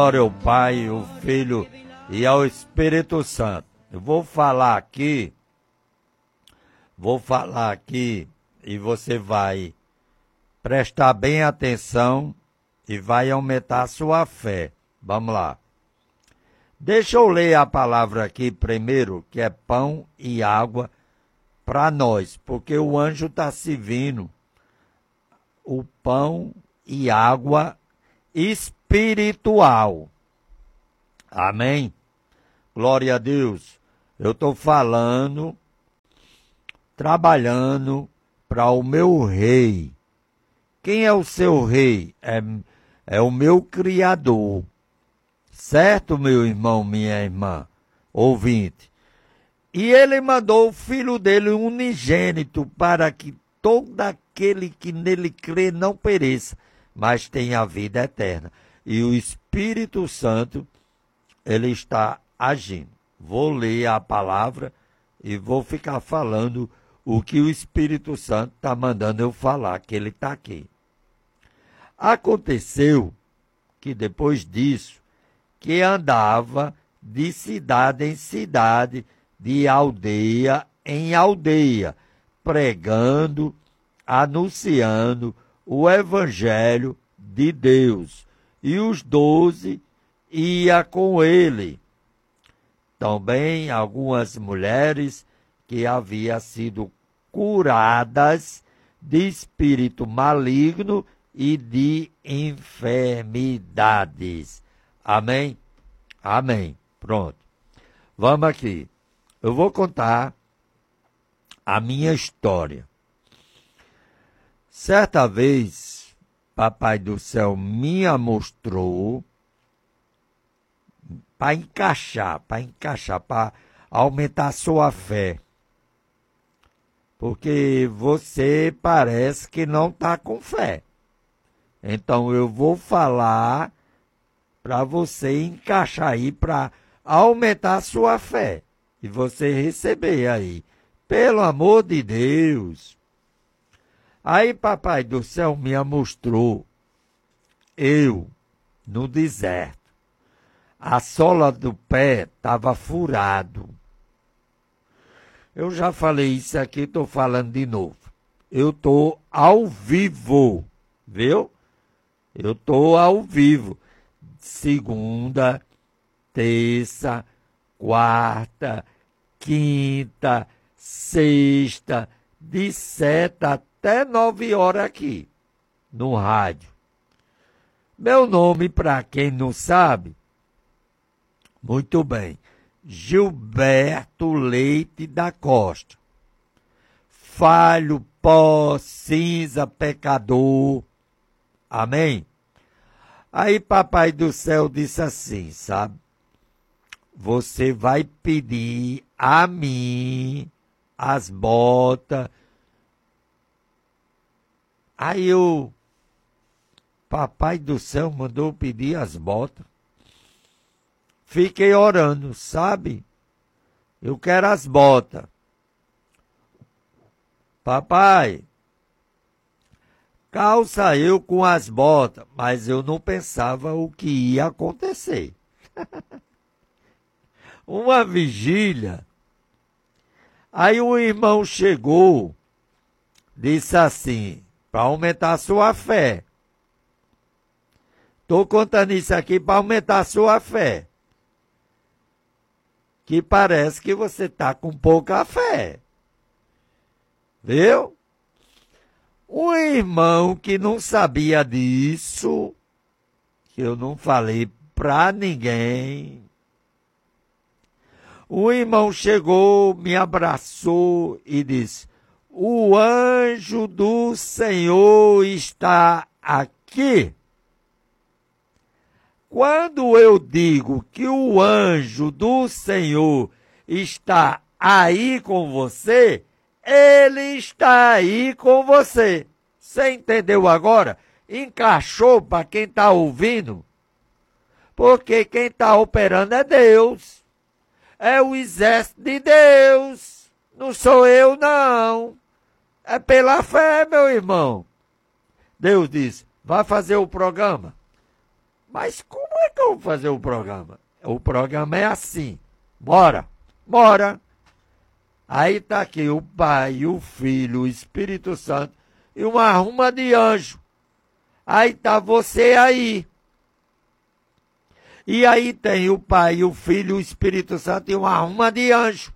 Glória ao Pai, ao Filho e ao Espírito Santo. Eu vou falar aqui e você vai prestar bem atenção e vai aumentar a sua fé. Vamos lá. Deixa eu ler a palavra aqui primeiro, que é pão e água para nós, porque o anjo está servindo o pão e água espiritual. Amém? Glória a Deus. Eu estou falando, trabalhando para o meu rei. Quem é o seu rei? É o meu Criador. Certo, meu irmão, minha irmã, ouvinte? E ele mandou o filho dele unigênito para que todo aquele que nele crê não pereça, mas tenha a vida eterna. E o Espírito Santo, ele está agindo. Vou ler a palavra e vou ficar falando o que o Espírito Santo está mandando eu falar, que ele está aqui. Aconteceu que depois disso, que andava de cidade em cidade, de aldeia em aldeia, pregando, anunciando o Evangelho de Deus. E os 12 ia com ele. Também algumas mulheres que haviam sido curadas de espírito maligno e de enfermidades. Amém? Amém. Pronto. Vamos aqui. Eu vou contar a minha história. Certa vez, Papai do Céu me mostrou para encaixar, para aumentar a sua fé. Porque você parece que não está com fé. Então eu vou falar para você encaixar aí, para aumentar a sua fé. E você receber aí. Pelo amor de Deus. Aí Papai do Céu me mostrou eu no deserto. A sola do pé estava furado. Eu já falei isso aqui, estou falando de novo. Eu estou ao vivo, viu? Eu estou ao vivo. Segunda, terça, quarta, quinta, sexta, de 7 até 9 horas aqui, no rádio. Meu nome, para quem não sabe, muito bem, Gilberto Leite da Costa. Falho, pó, cinza, pecador. Amém? Aí Papai do Céu disse assim, sabe? Você vai pedir a mim as botas. Aí Papai do Céu mandou pedir as botas. Fiquei orando, sabe? Eu quero as botas. Papai, calça eu com as botas, mas eu não pensava o que ia acontecer. Uma vigília. Aí um irmão chegou, disse assim, para aumentar a sua fé. Estou contando isso aqui para aumentar a sua fé. Que parece que você está com pouca fé. Viu? Um irmão que não sabia disso, que eu não falei para ninguém. O irmão chegou, me abraçou e disse, o anjo do Senhor está aqui. Quando eu digo que o anjo do Senhor está aí com você, ele está aí com você. Você entendeu agora? Encaixou para quem está ouvindo? Porque quem está operando é Deus. É o exército de Deus. Não sou eu, não. É pela fé, meu irmão. Deus diz, vai fazer o programa. Mas como é que eu vou fazer o programa? O programa é assim. Bora, bora. Aí tá aqui o Pai, o Filho, o Espírito Santo e uma arruma de anjo. Aí tá você aí. E aí tem o Pai, o Filho, o Espírito Santo e uma arruma de anjo.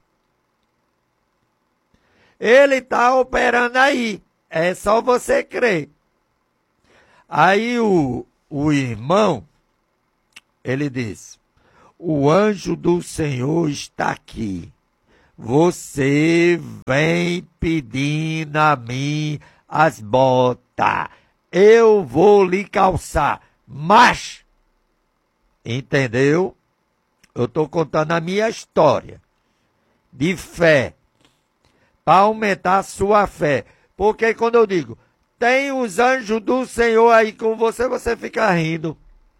Ele tá operando aí. É só você crer. Aí o irmão, ele disse, o anjo do Senhor está aqui. Você vem pedindo a mim as botas. Eu vou lhe calçar. Mas, entendeu? Eu estou contando a minha história de fé. Para aumentar a sua fé. Porque quando eu digo, tem os anjos do Senhor aí com você, você fica rindo.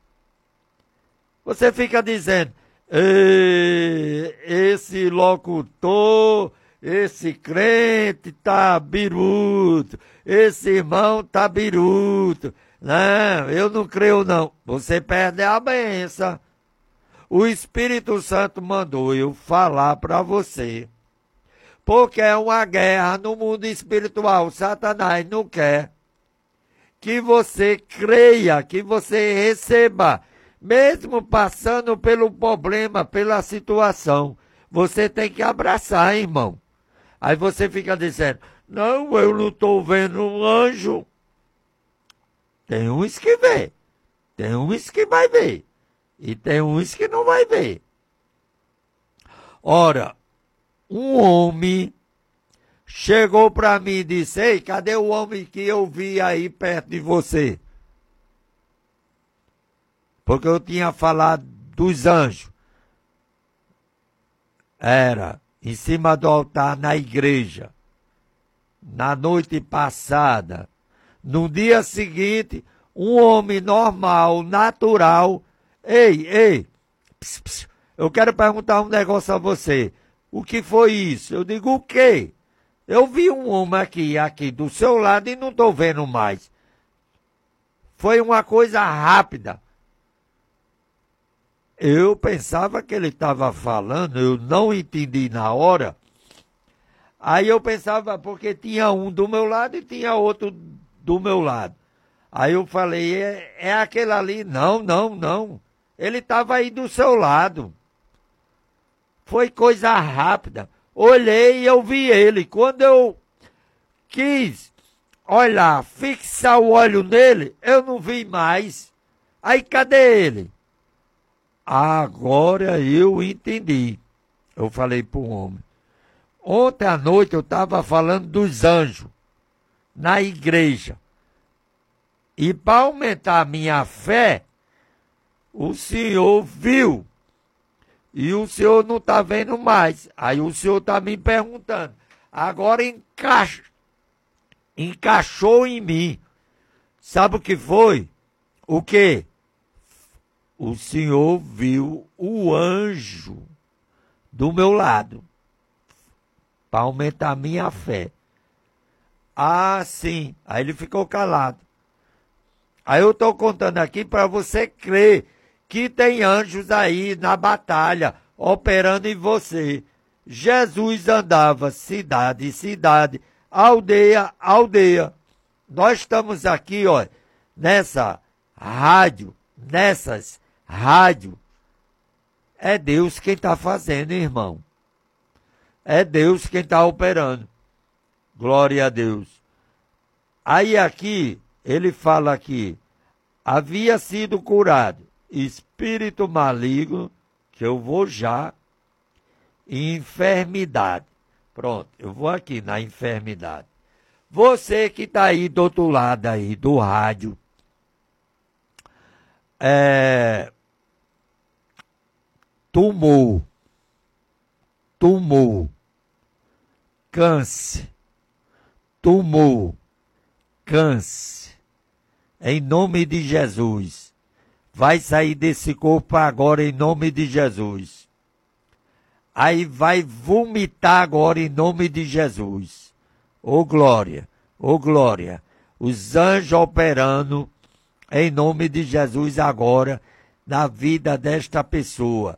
Você fica dizendo, esse locutor, esse crente tá biruto, esse irmão tá biruto. Não, eu não creio não. Você perde a benção. O Espírito Santo mandou eu falar para você. Porque é uma guerra no mundo espiritual. Satanás não quer que você creia, que você receba. Mesmo passando pelo problema, pela situação, você tem que abraçar, irmão. Aí você fica dizendo, não, eu não estou vendo um anjo. Tem uns que vê, tem uns que vai ver, e tem uns que não vai ver. Ora, um homem chegou para mim e disse, ei, cadê o homem que eu vi aí perto de você? Porque eu tinha falado dos anjos. Era em cima do altar na igreja. Na noite passada. No dia seguinte, um homem normal, natural. Ei, eu quero perguntar um negócio a você. O que foi isso? Eu digo, o quê? Eu vi um homem aqui do seu lado e não estou vendo mais. Foi uma coisa rápida. Eu pensava que ele estava falando, eu não entendi na hora. Aí eu pensava, porque tinha um do meu lado e tinha outro do meu lado. Aí eu falei, é aquele ali? Não. Ele estava aí do seu lado. Foi coisa rápida. Olhei e eu vi ele. Quando eu quis olhar, fixar o olho nele, eu não vi mais. Aí cadê ele? Agora eu entendi. Eu falei para o homem. Ontem à noite eu estava falando dos anjos na igreja. E para aumentar a minha fé, o senhor viu. E o senhor não está vendo mais. Aí o senhor está me perguntando. Agora encaixou em mim. Sabe o que foi? O quê? O senhor viu o anjo do meu lado. Para aumentar a minha fé. Ah, sim. Aí ele ficou calado. Aí eu estou contando aqui para você crer que tem anjos aí na batalha, operando em você. Jesus andava cidade em cidade, aldeia, aldeia. Nós estamos aqui, ó, nessas rádios. É Deus quem está fazendo, irmão. É Deus quem está operando. Glória a Deus. Aí aqui, ele fala aqui, havia sido curado espírito maligno, que eu vou já, e enfermidade. Pronto, eu vou aqui na enfermidade. Você que está aí do outro lado aí do rádio, tumor, câncer, em nome de Jesus. Vai sair desse corpo agora em nome de Jesus. Aí vai vomitar agora em nome de Jesus. Ô glória, ô glória. Os anjos operando em nome de Jesus agora, na vida desta pessoa.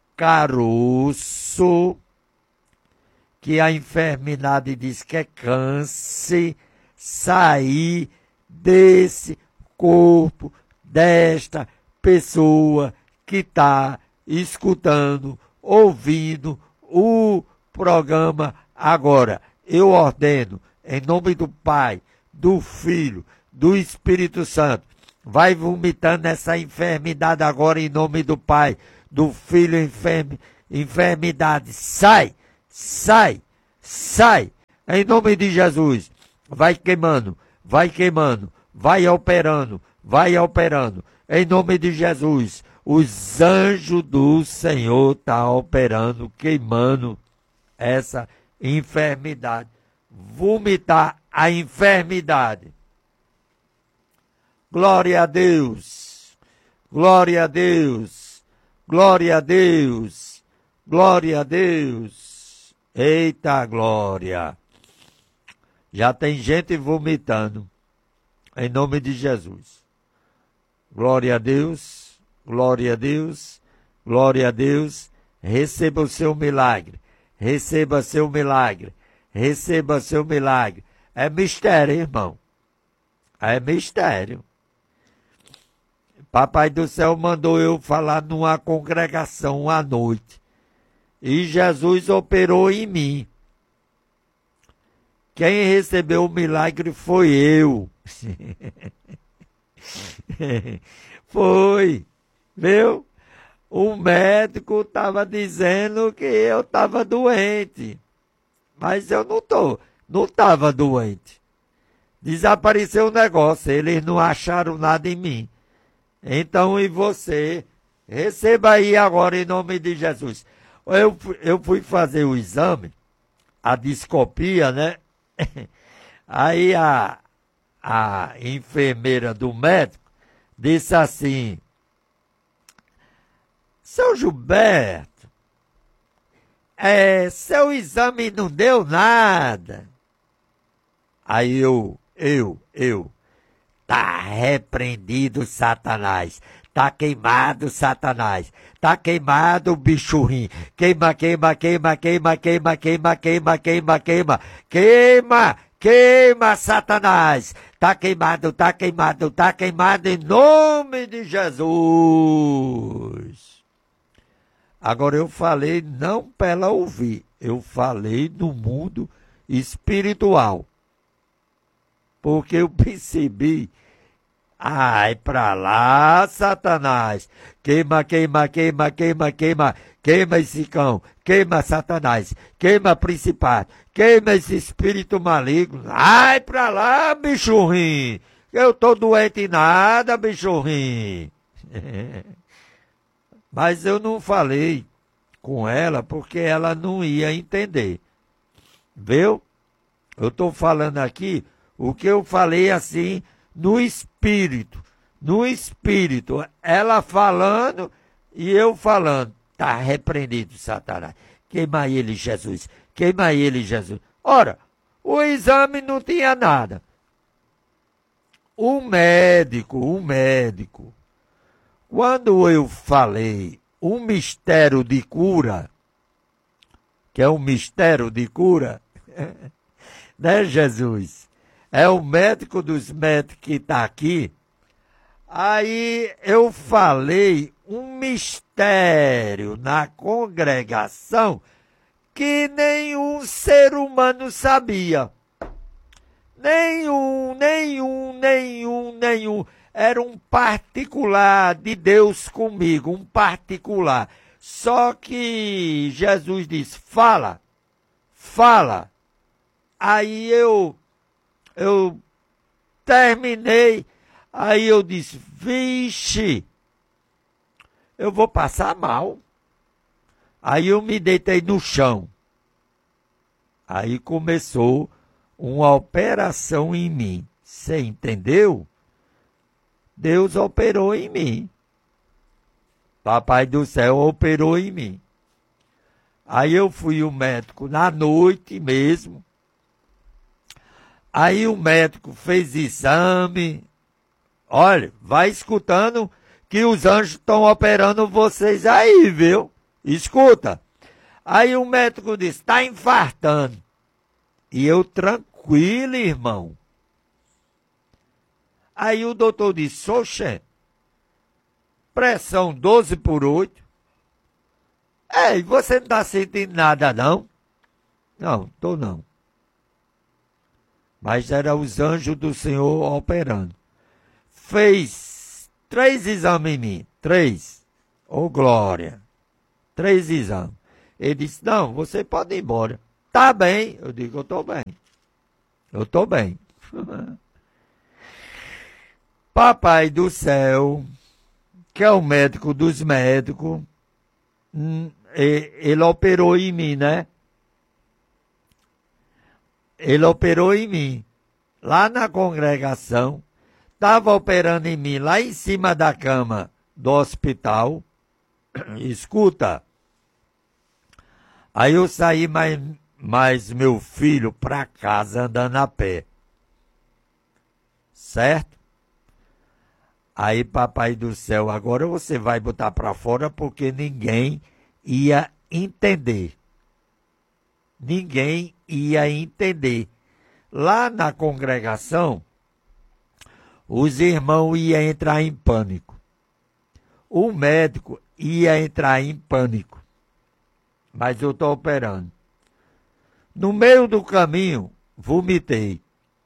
Caroço, que a enfermidade diz que é câncer, sair desse corpo desta pessoa que está escutando, ouvindo o programa agora. Eu ordeno, em nome do Pai, do Filho, do Espírito Santo, vai vomitando essa enfermidade agora em nome do Pai, do Filho, enfermidade. Sai, sai, sai, em nome de Jesus. Vai queimando, vai queimando, vai operando, em nome de Jesus. Os anjos do Senhor estão operando, queimando essa enfermidade. Vomitar a enfermidade. Glória a Deus, glória a Deus, glória a Deus, glória a Deus. Eita glória. Já tem gente vomitando, em nome de Jesus. Glória a Deus, glória a Deus, glória a Deus. Receba o seu milagre, receba seu milagre, receba seu milagre. É mistério, irmão, é mistério. Papai do céu mandou eu falar numa congregação à noite. E Jesus operou em mim. Quem recebeu o milagre foi eu. Foi. Viu? O médico estava dizendo que eu estava doente. Mas eu não estava doente. Desapareceu o negócio. Eles não acharam nada em mim. Então, e você? Receba aí agora em nome de Jesus. Eu fui fazer o exame, a discopia, né? Aí a enfermeira do médico disse assim: seu Gilberto, seu exame não deu nada. Aí tá repreendido, Satanás. Tá queimado, Satanás. Tá queimado o bicho ruim. Queima, queima, queima, queima, queima, queima, queima, queima, queima. Queima, queima, Satanás. Tá queimado, tá queimado, tá queimado em nome de Jesus. Agora eu falei não para ela ouvir. Eu falei no mundo espiritual. Porque eu percebi, ai pra lá, Satanás, queima, queima, queima, queima, queima, queima esse cão, queima Satanás, queima principado, queima esse espírito maligno, ai pra lá, bicho ruim, eu tô doente em nada, bicho ruim. Mas eu não falei com ela porque ela não ia entender, viu? Eu tô falando aqui o que eu falei assim, no espírito, ela falando e eu falando, tá repreendido, Satanás, queima ele, Jesus, queima ele, Jesus. Ora, o exame não tinha nada. O médico, quando eu falei um mistério de cura, que é um mistério de cura, né, Jesus? É o médico dos médicos que está aqui. Aí eu falei um mistério na congregação que nenhum ser humano sabia. Nenhum. Era um particular de Deus comigo, um particular. Só que Jesus disse, fala. Aí eu terminei, aí eu disse, vixe, eu vou passar mal. Aí eu me deitei no chão. Aí começou uma operação em mim. Você entendeu? Deus operou em mim. Papai do céu operou em mim. Aí eu fui o médico na noite mesmo. Aí o médico fez exame, Olha, vai escutando que os anjos estão operando vocês aí, viu? Escuta. Aí o médico disse, está infartando. E eu tranquilo, irmão. Aí o doutor disse, oxê, pressão 12/8. E você não está sentindo nada, não? Não, tô não. Mas era os anjos do Senhor operando. Fez 3 exames em mim. 3. Ô, glória. 3 exames. Ele disse, não, você pode ir embora. Tá bem. Eu digo, eu tô bem. Eu tô bem. Papai do céu, que é o médico dos médicos, ele operou em mim, né? Ele operou em mim. Lá na congregação, estava operando em mim, lá em cima da cama do hospital. Escuta. Aí eu saí mais meu filho para casa andando a pé. Certo? Aí, papai do céu, agora você vai botar para fora porque ninguém ia entender. Ninguém ia entender. Lá na congregação, os irmãos iam entrar em pânico. O médico ia entrar em pânico. Mas eu estou operando. No meio do caminho, vomitei.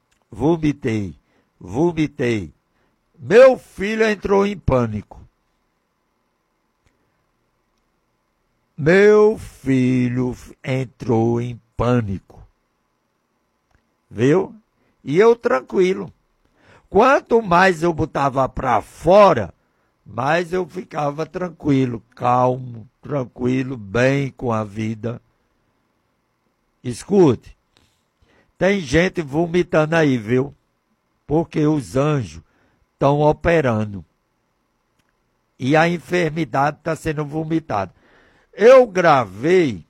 Meu filho entrou em pânico. Meu filho entrou em pânico. Viu? E eu tranquilo. Quanto mais eu botava para fora, mais eu ficava tranquilo, calmo, tranquilo, bem com a vida. Escute, tem gente vomitando aí, viu? Porque os anjos estão operando. E a enfermidade está sendo vomitada. Eu gravei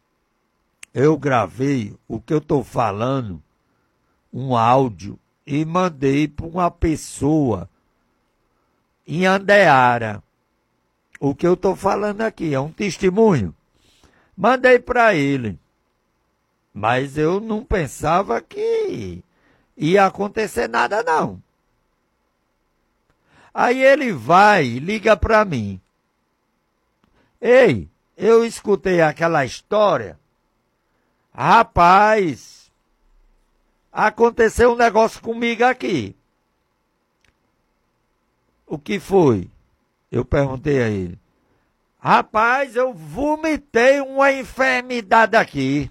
o que eu estou falando, um áudio, e mandei para uma pessoa em Andeara. O que eu estou falando aqui é um testemunho. Mandei para ele. Mas eu não pensava que ia acontecer nada, não. Aí ele vai e liga para mim. Ei, eu escutei aquela história. Rapaz, aconteceu um negócio comigo aqui. O que foi? Eu perguntei a ele. Rapaz, eu vomitei uma enfermidade aqui.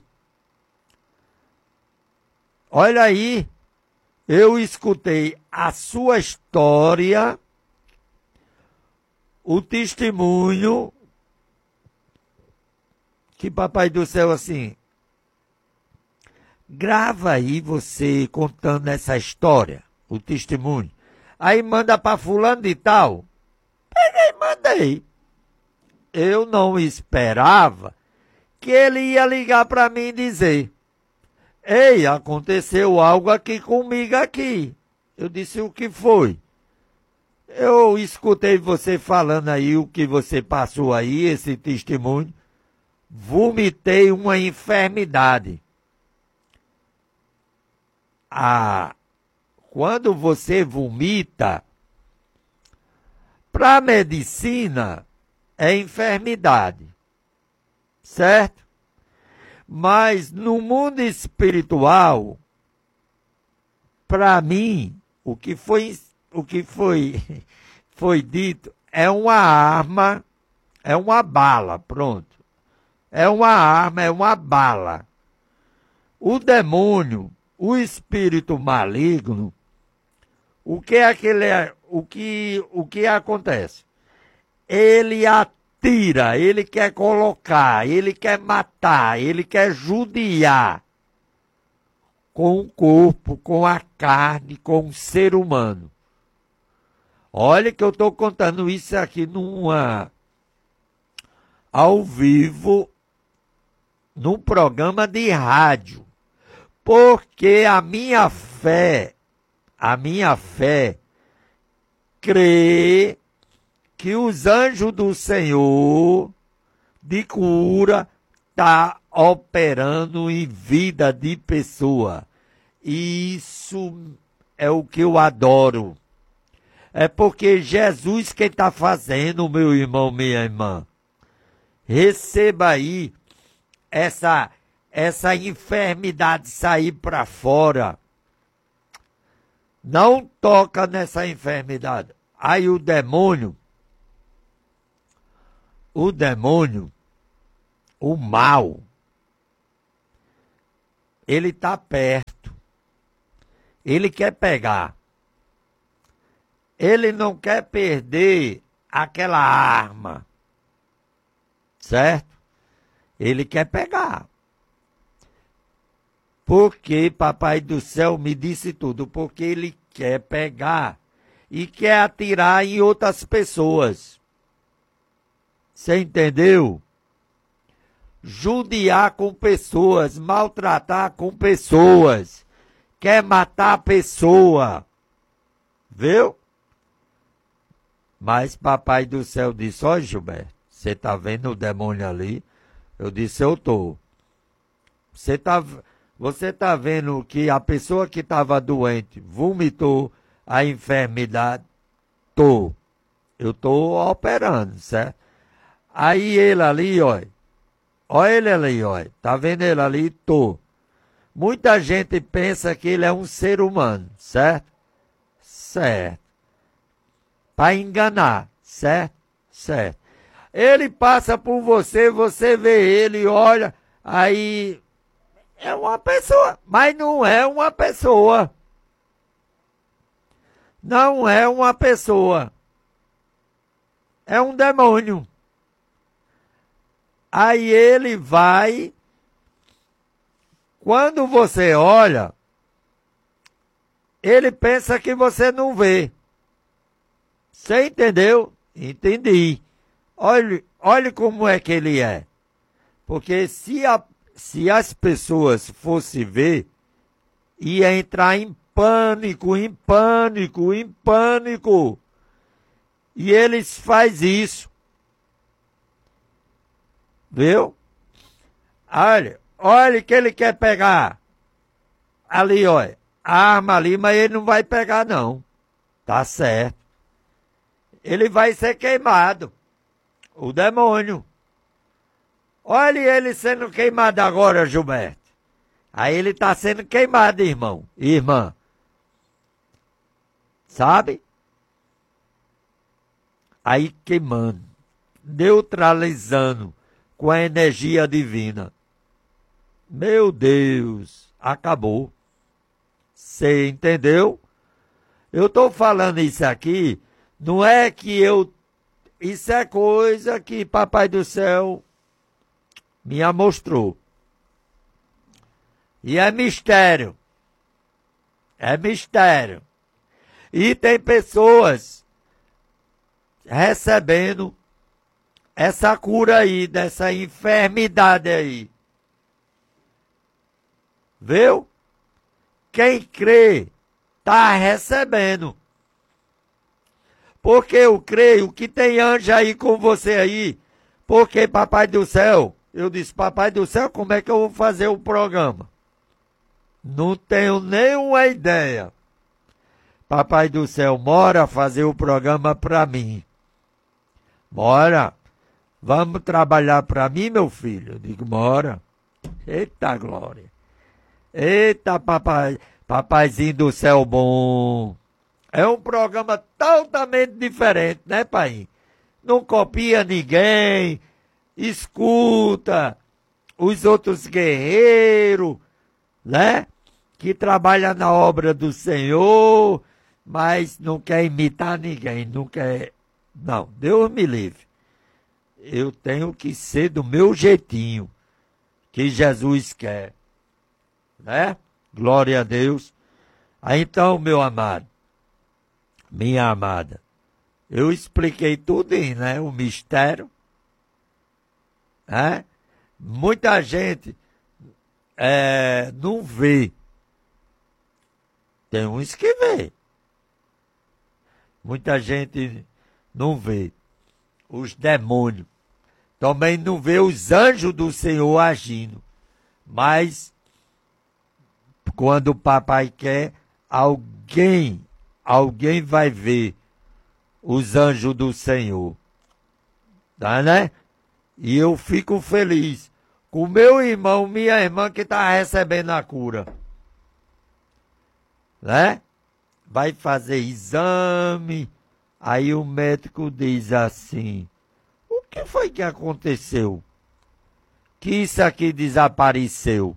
Olha aí, eu escutei a sua história, o testemunho, que papai do céu assim, grava aí você contando essa história, o testemunho. Aí manda para fulano de tal. Peguei e mandei. Eu não esperava que ele ia ligar para mim e dizer, ei, aconteceu algo aqui comigo aqui. Eu disse, o que foi? Eu escutei você falando aí o que você passou aí, esse testemunho. Vomitei uma enfermidade. Quando você vomita, para a medicina é enfermidade, certo? Mas no mundo espiritual, para mim, o que foi dito é uma arma, é uma bala, pronto. É uma arma, é uma bala. O demônio, o espírito maligno, o que acontece? Ele atira, ele quer colocar, ele quer matar, ele quer judiar com o corpo, com a carne, com o ser humano. Olha que eu estou contando isso aqui ao vivo, num programa de rádio. Porque a minha fé crê que os anjos do Senhor de cura tá operando em vida de pessoa. Isso é o que eu adoro. É porque Jesus quem está fazendo, meu irmão, minha irmã. Receba aí essa enfermidade sair para fora. Não toca nessa enfermidade. Aí o demônio, o mal, ele está perto. Ele quer pegar. Ele não quer perder aquela arma. Certo? Ele quer pegar. Porque Papai do Céu me disse tudo. Porque ele quer pegar e quer atirar em outras pessoas. Você entendeu? Judiar com pessoas, maltratar com pessoas. Quer matar a pessoa. Viu? Mas Papai do Céu disse, ó Gilberto, você tá vendo o demônio ali? Eu disse, eu tô. Você tá vendo que a pessoa que estava doente vomitou a enfermidade? Tô. Eu tô operando, certo? Aí ele ali, ó. Olha ele ali, ó. Tá vendo ele ali? Tô. Muita gente pensa que ele é um ser humano, certo? Certo. Para enganar, certo? Certo. Ele passa por você, você vê ele, olha, aí é uma pessoa, mas não é uma pessoa. Não é uma pessoa. É um demônio. Aí ele vai, quando você olha, ele pensa que você não vê. Você entendeu? Entendi. Olhe como é que ele é. Porque se as pessoas fossem ver, ia entrar em pânico, em pânico, em pânico. E eles fazem isso. Viu? Olha que ele quer pegar. Ali, olha. A arma ali, mas ele não vai pegar, não. Tá certo. Ele vai ser queimado. O demônio. Olha ele sendo queimado agora, Gilberto. Aí ele está sendo queimado, irmão. Irmã. Sabe? Aí queimando. Neutralizando com a energia divina. Meu Deus. Acabou. Você entendeu? Eu estou falando isso aqui. Não é que isso é coisa que Papai do Céu me mostrou. E é mistério. É mistério. E tem pessoas recebendo essa cura aí, dessa enfermidade aí. Viu? Quem crê, está recebendo. Porque eu creio que tem anjo aí com você aí. Porque Papai do Céu, eu disse, Papai do Céu, como é que eu vou fazer o programa? Não tenho nenhuma ideia. Papai do Céu, bora fazer o programa para mim. Bora. Vamos trabalhar para mim, meu filho? Eu digo, bora. Eita glória. Eita papaizinho do céu bom. É um programa totalmente diferente, né, pai? Não copia ninguém, escuta os outros guerreiros, né? Que trabalham na obra do Senhor, mas não quer imitar ninguém, não quer... Não, Deus me livre. Eu tenho que ser do meu jeitinho, que Jesus quer, né? Glória a Deus. Aí então, meu amado, minha amada, eu expliquei tudo, né? O mistério. Né? Muita gente não vê. Tem uns que vê. Muita gente não vê. Os demônios. Também não vê os anjos do Senhor agindo. Mas, quando o papai quer, alguém vai ver os anjos do Senhor. Tá, né? E eu fico feliz com meu irmão, minha irmã que está recebendo a cura. Né? Vai fazer exame. Aí o médico diz assim: o que foi que aconteceu? Que isso aqui desapareceu.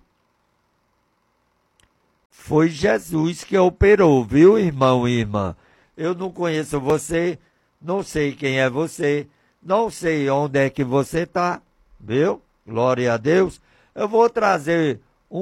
Foi Jesus que operou, viu, irmão e irmã? Eu não conheço você, não sei quem é você, não sei onde é que você está, viu? Glória a Deus. Eu vou trazer